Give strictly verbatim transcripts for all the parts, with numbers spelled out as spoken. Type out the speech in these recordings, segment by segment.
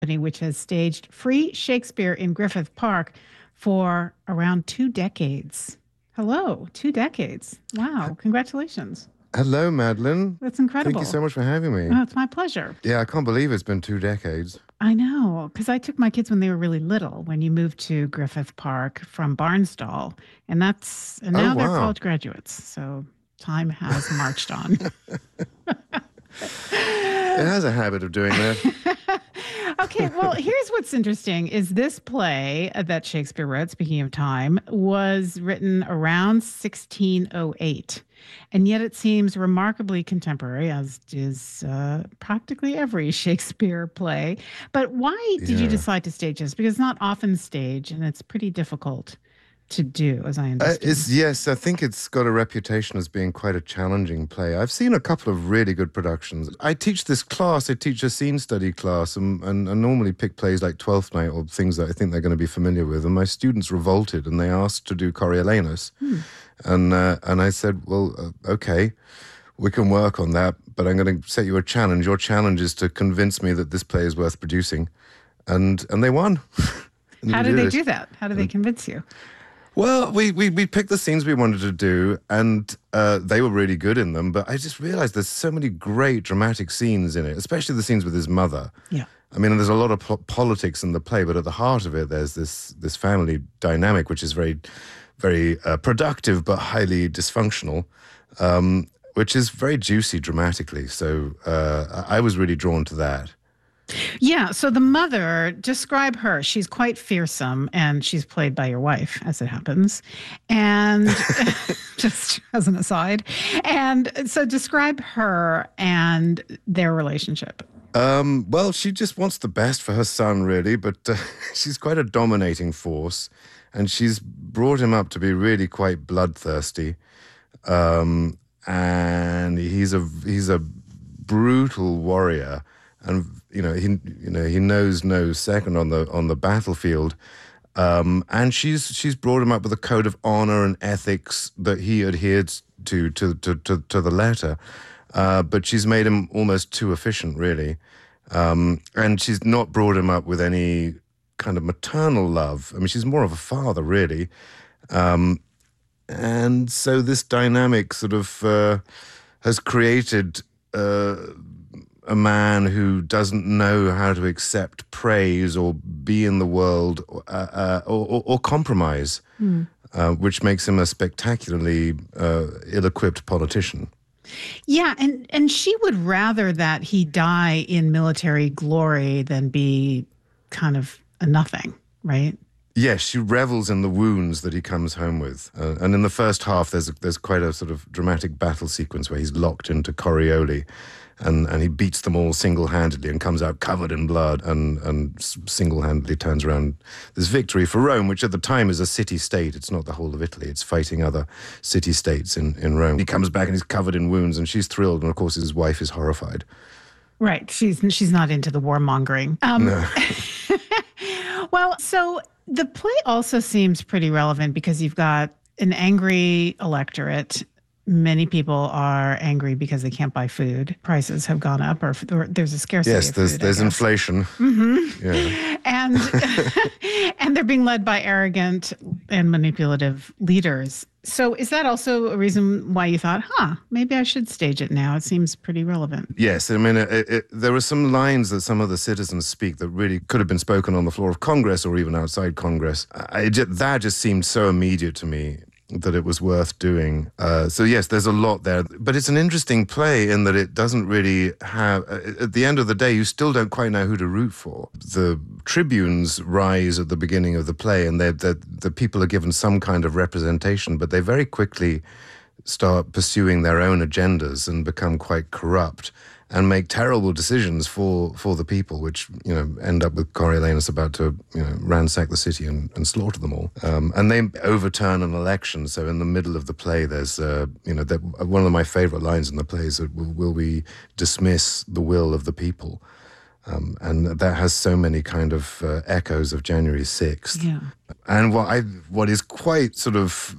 which has staged free Shakespeare in Griffith Park for around two decades. Hello, two decades. Wow, congratulations. Hello, Madeline. That's incredible. Thank you so much for having me. Oh, it's my pleasure. Yeah, I can't believe it's been two decades. I know, because I took my kids when they were really little, when you moved to Griffith Park from Barnstall. And that's, and now Oh, they're wow. college graduates. So time has marched on. It has a habit of doing that. Okay, well, here's what's interesting is this play that Shakespeare wrote, speaking of time, was written around sixteen oh eight. And yet it seems remarkably contemporary, as is uh, practically every Shakespeare play. But why did you Yeah. decide to stage this? Because it's not often staged, and it's pretty difficult to do, as I Uh, understand. it's yes, I think it's got a reputation as being quite a challenging play. I've seen a couple of really good productions. I teach this class, I teach a scene study class, and, and I normally pick plays like Twelfth Night or things that I think they're going to be familiar with. And my students revolted and they asked to do Coriolanus. Hmm. And uh, and I said, well, uh, okay, we can work on that, but I'm going to set you a challenge. Your challenge is to convince me that this play is worth producing. And and they won. And How we did they it. do that? How did they convince you? Well, we, we, we picked the scenes we wanted to do, and uh, they were really good in them, but I just realized there's so many great dramatic scenes in it, especially the scenes with his mother. Yeah. I mean, there's a lot of po- politics in the play, but at the heart of it, there's this this family dynamic, which is very, very uh, productive, but highly dysfunctional, um, which is very juicy dramatically. So uh, I I was really drawn to that. Yeah. So the mother, describe her. She's quite fearsome, and she's played by your wife, as it happens. And just as an aside. And so describe her and their relationship. Um, well, she just wants the best for her son, really, but uh, she's quite a dominating force, and she's brought him up to be really quite bloodthirsty. Um, and he's a he's a brutal warrior, and you know he you know he knows no second on the on the battlefield. Um, and she's she's brought him up with a code of honor and ethics that he adhered to to to to, to the letter. Uh, but she's made him almost too efficient, really. Um, and she's not brought him up with any kind of maternal love. I mean, she's more of a father, really. Um, and so this dynamic sort of uh, has created uh, a man who doesn't know how to accept praise or be in the world uh, uh, or, or, or compromise, Mm. uh, which makes him a spectacularly uh, ill-equipped politician. Yeah, and and she would rather that he die in military glory than be kind of a nothing, right? Yes, she revels in the wounds that he comes home with. Uh, and in the first half, there's a, there's quite a sort of dramatic battle sequence where he's locked into Corioli, and, and he beats them all single-handedly and comes out covered in blood and, and s- single-handedly turns around this victory for Rome, which at the time is a city-state. It's not the whole of Italy. It's fighting other city-states in, in Rome. He comes back and he's covered in wounds, and she's thrilled, and of course his wife is horrified. Right. She's she's not into the warmongering. Um, No. Well, so the play also seems pretty relevant because you've got an angry electorate. Many people are angry because they can't buy food. Prices have gone up, or, or there's a scarcity Yes, of there's food, I there's guess. inflation. Mm-hmm. Yeah. And and they're being led by arrogant and manipulative leaders. So is that also a reason why you thought, huh, maybe I should stage it now? It seems pretty relevant. Yes, I mean, it, it, there are some lines that some of the citizens speak that really could have been spoken on the floor of Congress or even outside Congress. I, ju- that just seemed so immediate to me that it was worth doing. Uh, so yes, there's a lot there. But it's an interesting play in that it doesn't really have, uh, at the end of the day, you still don't quite know who to root for. The tribunes rise at the beginning of the play, and they're, they're, the people are given some kind of representation, but they very quickly start pursuing their own agendas and become quite corrupt and make terrible decisions for, for the people, which, you know, end up with Coriolanus about to, you know, ransack the city and, and slaughter them all. Um, and they overturn an election. So in the middle of the play, there's, uh, you know, that, one of my favorite lines in the play is that will, will we dismiss the will of the people? Um, and that has so many kind of uh, echoes of January sixth. Yeah. And what I what is quite sort of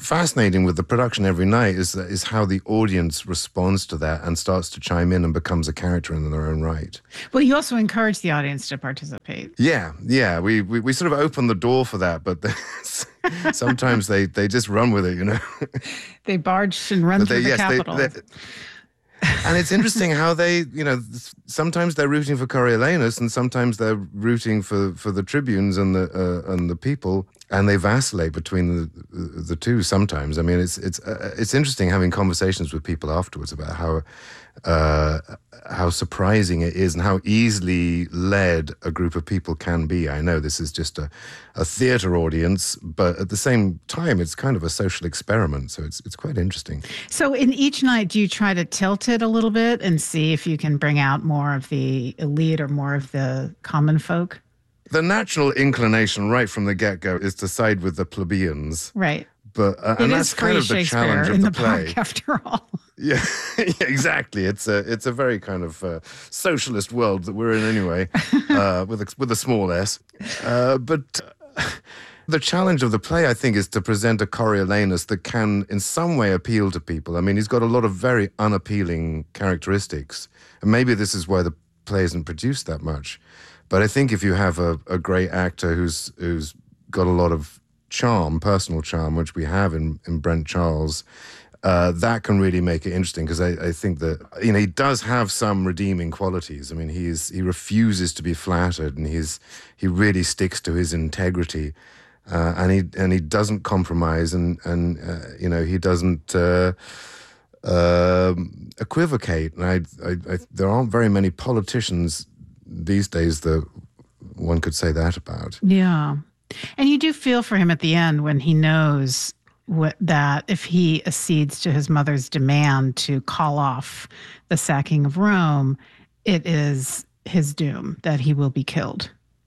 fascinating with the production every night is is how the audience responds to that and starts to chime in and becomes a character in their own right. Well, you also encourage the audience to participate. Yeah, yeah. We we, we sort of open the door for that, but sometimes they, they just run with it, you know. They barge and run but through they, the yes, Capitol. They, they, and it's interesting how they, you know, sometimes they're rooting for Coriolanus and sometimes they're rooting for, for the tribunes and the uh, and the people, and they vacillate between the the two sometimes. I mean, it's it's uh, it's interesting having conversations with people afterwards about how uh, how surprising it is and how easily led a group of people can be. I know this is just a, a theatre audience, but at the same time, it's kind of a social experiment. So it's it's quite interesting. So in each night, do you try to tilt it a little bit and see if you can bring out more of the elite or more of the common folk? The natural inclination right from the get-go is to side with the plebeians. Right. But uh, and that's kind of the challenge of in the, the play. Park, after all. Yeah, yeah, exactly. It's a it's a very kind of uh, socialist world that we're in anyway, uh, with a, with a small s. Uh, but uh, the challenge of the play, I think, is to present a Coriolanus that can, in some way, appeal to people. I mean, he's got a lot of very unappealing characteristics, and maybe this is why the play isn't produced that much. But I think if you have a, a great actor who's who's got a lot of charm, personal charm, which we have in, in Brent Charles, uh, that can really make it interesting, because I, I think that, you know, he does have some redeeming qualities. I mean, he's he refuses to be flattered, and he's he really sticks to his integrity, uh, and he and he doesn't compromise, and and uh, you know, he doesn't uh, uh, equivocate. And I, I, I there aren't very many politicians these days that one could say that about. Yeah. And you do feel for him at the end when he knows what, that if he accedes to his mother's demand to call off the sacking of Rome, it is his doom, that he will be killed.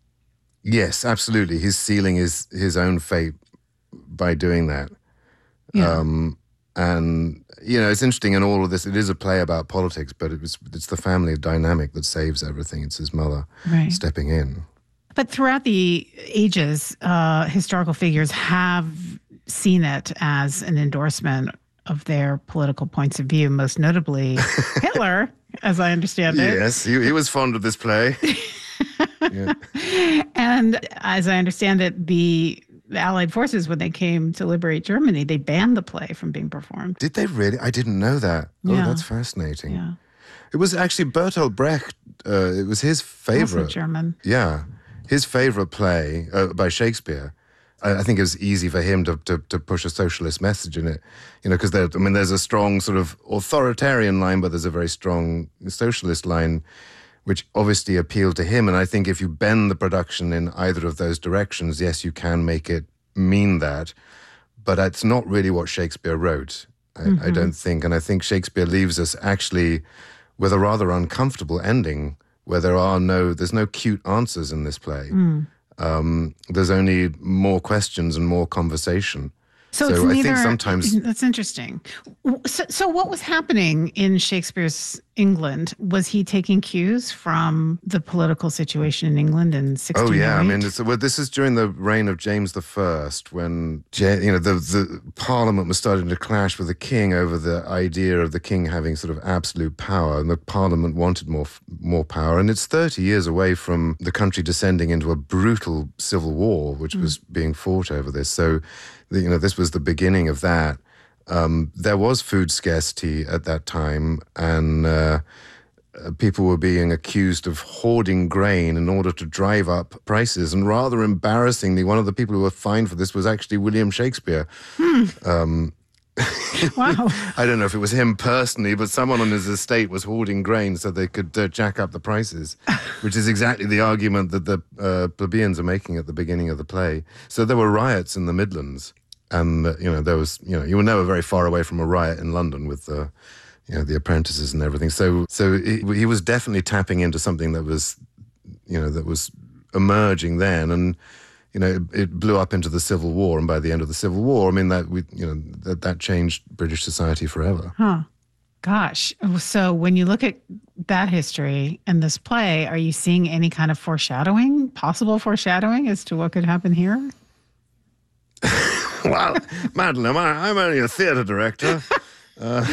Yes, absolutely. He's sealing his, his own fate by doing that. Yeah. Um, and, you know, it's interesting in all of this. It is a play about politics, but it was, it's the family dynamic that saves everything. It's his mother right. stepping in. But throughout the ages, uh, historical figures have seen it as an endorsement of their political points of view, most notably Hitler, as I understand it. Yes, he, he was fond of this play. Yeah. And as I understand it, the Allied forces, when they came to liberate Germany, they banned the play from being performed. Did they really? I didn't know that. Oh, Yeah. that's fascinating. Yeah. It was actually Bertolt Brecht. Uh, it was his favorite. Also German. Yeah. His favorite play uh, by Shakespeare. I, I think it was easy for him to, to, to push a socialist message in it, you know, because I mean, there's a strong sort of authoritarian line, but there's a very strong socialist line, which obviously appealed to him. And I think if you bend the production in either of those directions, yes, you can make it mean that, but it's not really what Shakespeare wrote, I, mm-hmm. I don't think. And I think Shakespeare leaves us actually with a rather uncomfortable ending, where there are no, there's no cute answers in this play. Mm. Um, there's only more questions and more conversation. So, so it's I neither, think sometimes that's interesting. So, so what was happening in Shakespeare's England? Was he taking cues from the political situation in England in sixteen oh eight? Oh yeah, I mean, it's, well, this is during the reign of James the First, when you know the the Parliament was starting to clash with the king over the idea of the king having sort of absolute power, and the Parliament wanted more more power. And it's thirty years away from the country descending into a brutal civil war, which mm. was being fought over this. So, you know, this was the beginning of that. Um, there was food scarcity at that time, and uh, people were being accused of hoarding grain in order to drive up prices. And rather embarrassingly, one of the people who were fined for this was actually William Shakespeare. Hmm. Um, wow. I don't know if it was him personally, but someone on his estate was hoarding grain so they could uh, jack up the prices, which is exactly the argument that the uh, plebeians are making at the beginning of the play. So there were riots in the Midlands. And, uh, you know, there was, you know, you were never very far away from a riot in London with, uh, you know, the apprentices and everything. So so he, he was definitely tapping into something that was, you know, that was emerging then. And, you know, it, it blew up into the Civil War. And by the end of the Civil War, I mean, that, we, you know, that, that changed British society forever. Huh. Gosh. So when you look at that history and this play, are you seeing any kind of foreshadowing, possible foreshadowing as to what could happen here? Well, Madeline, I, I'm only a theatre director. Uh,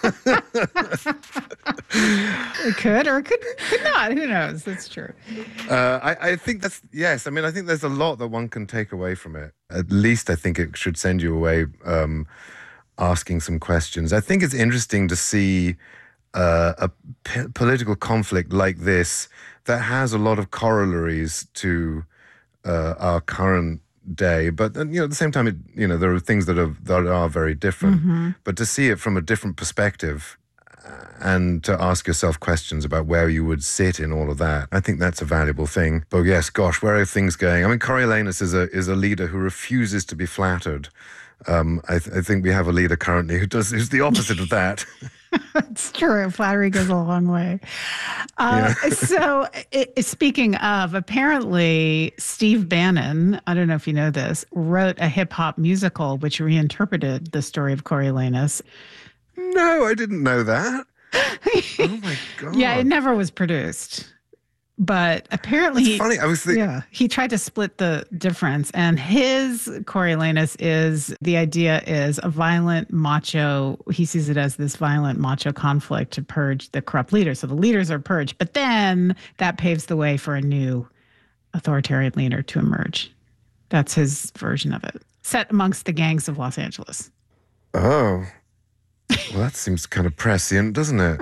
It could or it could could not. Who knows? That's true. uh, I, I think that's, yes, I mean, I think there's a lot that one can take away from it. At least I think it should send you away um, asking some questions. I think it's interesting to see uh, a p- political conflict like this that has a lot of corollaries to uh, our current day, but you know, at the same time, it, you know, there are things that are that are very different. Mm-hmm. But to see it from a different perspective, and to ask yourself questions about where you would sit in all of that, I think that's a valuable thing. But yes, gosh, where are things going? I mean, Coriolanus is a is a leader who refuses to be flattered. Um, I, th- I think we have a leader currently who does who's the opposite of that. It's true. Flattery goes a long way. Uh, yeah. So, it, speaking of, apparently Steve Bannon, I don't know if you know this, wrote a hip hop musical which reinterpreted the story of Coriolanus. No, I didn't know that. Oh my God. Yeah, it never was produced. But apparently, it's funny. I was thinking, yeah, he tried to split the difference. And his Coriolanus is, the idea is a violent macho, he sees it as this violent macho conflict to purge the corrupt leaders. So the leaders are purged, but then that paves the way for a new authoritarian leader to emerge. That's his version of it, set amongst the gangs of Los Angeles. Oh, well, that seems kind of prescient, doesn't it?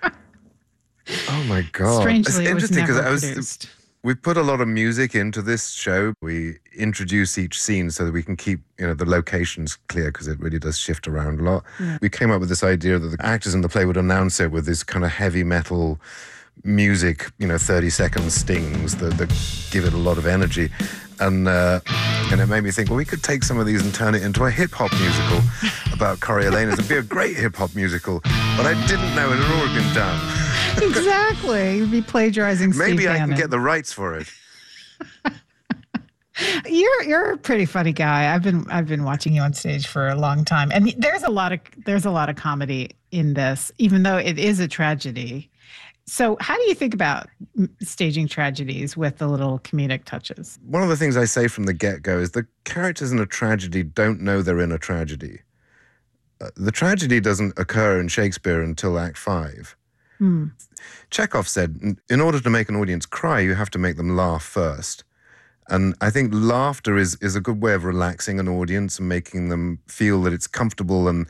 Oh my God! Strangely, it's interesting because I was. We put a lot of music into this show. We introduce each scene so that we can keep, you know, the locations clear because it really does shift around a lot. Yeah. We came up with this idea that the actors in the play would announce it with this kind of heavy metal music, you know, thirty second stings that, that give it a lot of energy. And uh, and it made me think, well, we could take some of these and turn it into a hip-hop musical about Coriolanus. It'd be a great hip-hop musical, but I didn't know it had already been done. Exactly. You'd be plagiarizing Steve Maybe I Bannon. can get the rights for it. You're you're a pretty funny guy. I've been I've been watching you on stage for a long time, and there's a lot of there's a lot of comedy in this, even though it is a tragedy. So, how do you think about staging tragedies with the little comedic touches? One of the things I say from the get-go is the characters in a tragedy don't know they're in a tragedy. Uh, the tragedy doesn't occur in Shakespeare until Act Five. Hmm. Chekhov said, in order to make an audience cry, you have to make them laugh first. And I think laughter is, is a good way of relaxing an audience and making them feel that it's comfortable and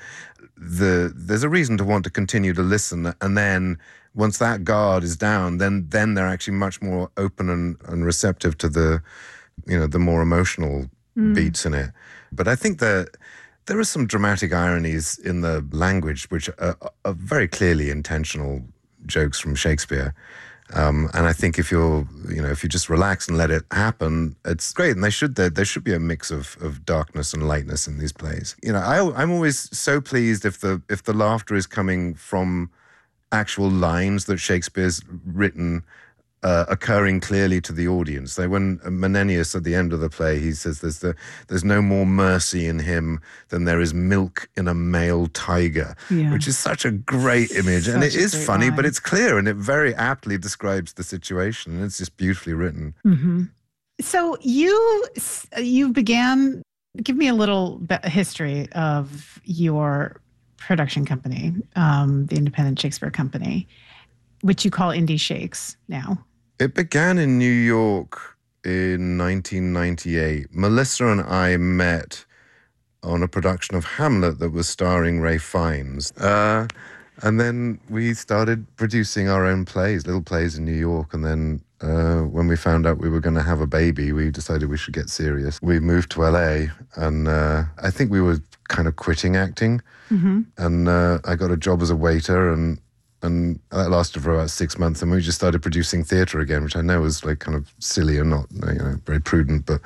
the there's a reason to want to continue to listen. And then once that guard is down, then then they're actually much more open and, and receptive to the, you know, the more emotional mm. beats in it. But I think that there are some dramatic ironies in the language which are, are very clearly intentional jokes from Shakespeare. Um, and I think if you're, you know, if you just relax and let it happen, it's great. And they should, there, there should be a mix of of darkness and lightness in these plays. You know, I, I'm always so pleased if the if the laughter is coming from actual lines that Shakespeare's written, uh, occurring clearly to the audience. Like when Menenius at the end of the play, he says there's the there's no more mercy in him than there is milk in a male tiger, yeah. which is such a great image. Such and it is funny, line. But it's clear and it very aptly describes the situation. And it's just beautifully written. Mm-hmm. So you you began, give me a little bit history of your production company, um, the Independent Shakespeare Company, which you call Indie Shakes now. It began in New York in nineteen ninety-eight. Melissa and I met on a production of Hamlet that was starring Ralph Fiennes. Uh, and then we started producing our own plays, little plays in New York. And then uh, when we found out we were going to have a baby, we decided we should get serious. We moved to L A, and uh, I think we were kind of quitting acting. Mm-hmm. And uh, I got a job as a waiter, and And that lasted for about six months, and we just started producing theatre again, which I know was like kind of silly and not, you know, very prudent. But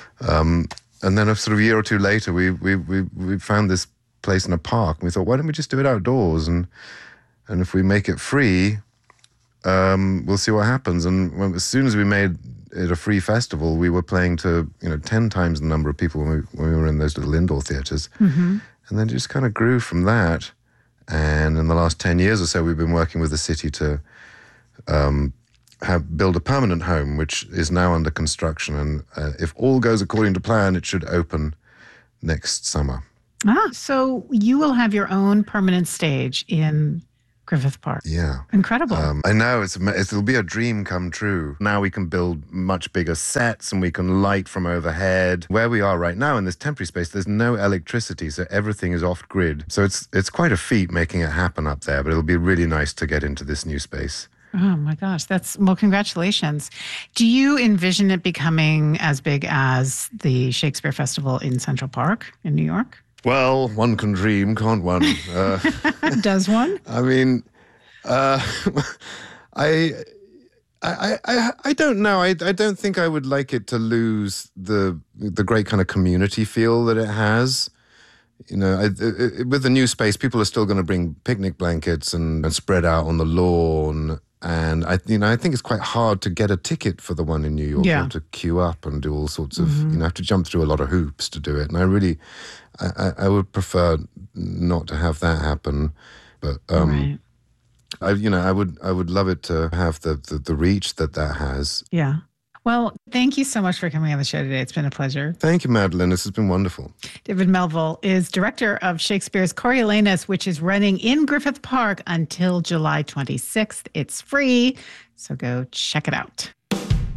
um, and then a sort of year or two later, we we we we found this place in a park, and we thought, why don't we just do it outdoors? And and if we make it free, um, we'll see what happens. And when, as soon as we made it a free festival, we were playing to, you know, ten times the number of people when we when we were in those little indoor theatres, mm-hmm. and then it just kind of grew from that. And in the last ten years or so, we've been working with the city to um, have build a permanent home, which is now under construction. And uh, if all goes according to plan, it should open next summer. Ah, so you will have your own permanent stage in Griffith Park. Yeah. Incredible. Um, I know. It's, it's, it'll be a dream come true. Now we can build much bigger sets and we can light from overhead. Where we are right now in this temporary space, there's no electricity, so everything is off grid. So it's it's quite a feat making it happen up there, but it'll be really nice to get into this new space. Oh my gosh, that's, well, congratulations. Do you envision it becoming as big as the Shakespeare Festival in Central Park in New York? Well, one can dream, can't one? Uh, Does one? I mean, uh, I, I, I, I don't know. I, I don't think I would like it to lose the the great kind of community feel that it has. You know, I, it, with the new space, people are still going to bring picnic blankets and, and spread out on the lawn. And I, you know, I think it's quite hard to get a ticket for the one in New York. Yeah. You have to queue up and do all sorts of, mm-hmm. you know, have to jump through a lot of hoops to do it. And I really, I, I would prefer not to have that happen. But, um, right. I, you know, I would, I would love it to have the, the, the reach that that has. Yeah. Well, thank you so much for coming on the show today. It's been a pleasure. Thank you, Madeline. This has been wonderful. David Melville is director of Shakespeare's Coriolanus, which is running in Griffith Park until July twenty-sixth. It's free, so go check it out.